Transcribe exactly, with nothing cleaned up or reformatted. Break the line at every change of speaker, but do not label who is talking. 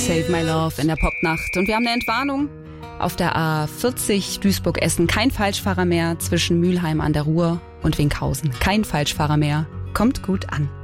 Save My Love in der Popnacht. Und wir haben eine Entwarnung. Auf der A vierzig Duisburg-Essen kein Falschfahrer mehr zwischen Mülheim an der Ruhr und Winkhausen. Kein Falschfahrer mehr. Kommt gut an.